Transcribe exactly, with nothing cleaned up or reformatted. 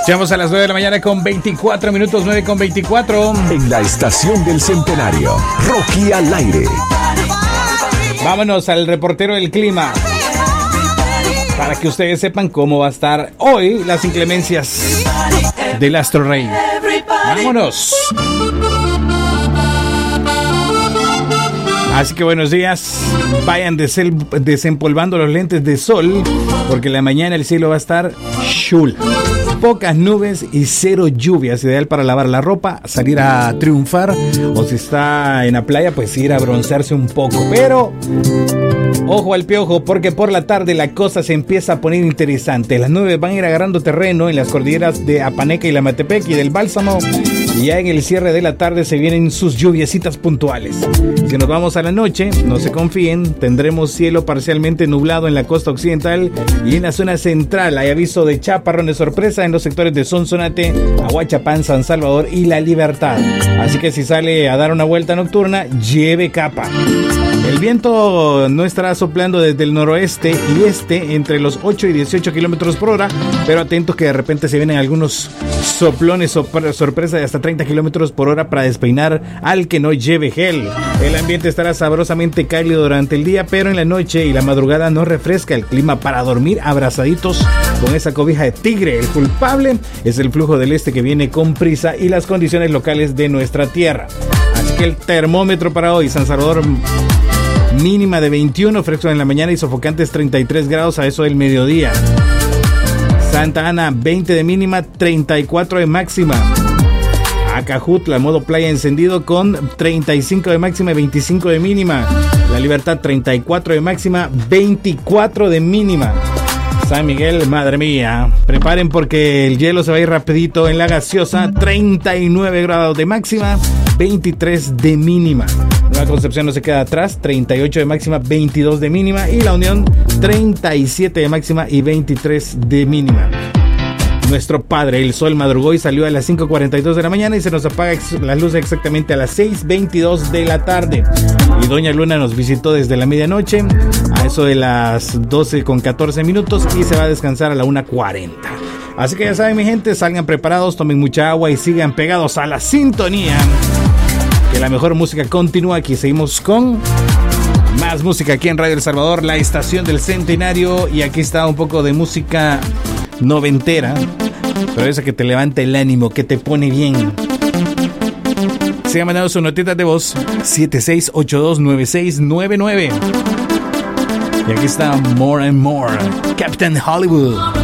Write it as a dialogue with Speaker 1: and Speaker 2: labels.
Speaker 1: Llegamos a las nueve de la mañana con veinticuatro minutos, nueve con veinticuatro.
Speaker 2: En la estación del Centenario, Rocky al aire.
Speaker 1: Vámonos al reportero del clima, para que ustedes sepan cómo va a estar hoy las inclemencias del Astro Rey. Vámonos. Así que buenos días. Vayan desel- desempolvando los lentes de sol, porque en la mañana el cielo va a estar chula. Pocas nubes y cero lluvias, ideal para lavar la ropa, salir a triunfar, o si está en la playa, pues ir a broncearse un poco. Pero ojo al piojo, porque por la tarde la cosa se empieza a poner interesante. Las nubes van a ir agarrando terreno en las cordilleras de Apaneca y la Matepec y del Bálsamo, y ya en el cierre de la tarde se vienen sus lluviecitas puntuales. Si nos vamos a la noche, no se confíen, tendremos cielo parcialmente nublado en la costa occidental y en la zona central. Hay aviso de chaparrón de sorpresa en los sectores de Sonsonate, Aguachapán, San Salvador y La Libertad. Así que si sale a dar una vuelta nocturna, lleve capa. El viento no estará soplando desde el noroeste y este entre los ocho y dieciocho kilómetros por hora, pero atentos que de repente se vienen algunos soplones sorpresa de hasta treinta kilómetros por hora para despeinar al que no lleve gel. El ambiente estará sabrosamente cálido durante el día, pero en la noche y la madrugada nos refresca el clima para dormir abrazaditos con esa cobija de tigre. El culpable es el flujo del este que viene con prisa y las condiciones locales de nuestra tierra. Así que el termómetro para hoy: San Salvador mínima de veintiuno, fresco en la mañana y sofocantes treinta y tres grados a eso del mediodía. Santa Ana veinte de mínima, treinta y cuatro de máxima. Acajutla, modo playa encendido con treinta y cinco de máxima y veinticinco de mínima. La Libertad treinta y cuatro de máxima, veinticuatro de mínima. San Miguel, madre mía, preparen porque el hielo se va a ir rapidito en la gaseosa, treinta y nueve grados de máxima, veintitrés de mínima. Nueva Concepción no se queda atrás, treinta y ocho de máxima, veintidós de mínima. Y La Unión, treinta y siete de máxima y veintitrés de mínima. Nuestro padre, el sol, madrugó y salió a las cinco cuarenta y dos de la mañana y se nos apaga ex- las luces exactamente a las seis veintidós de la tarde. Y Doña Luna nos visitó desde la medianoche a eso de las doce con catorce minutos y se va a descansar a la una cuarenta. Así que ya saben, mi gente, salgan preparados, tomen mucha agua y sigan pegados a la sintonía, que la mejor música continúa. Aquí seguimos con más música aquí en Radio El Salvador, la estación del Centenario. Y aquí está un poco de música noventera, pero esa que te levanta el ánimo, que te pone bien. Sigan mandando sus notitas de voz siete seis ocho dos nueve seis nueve nueve. Y aquí está More and More, Captain Hollywood.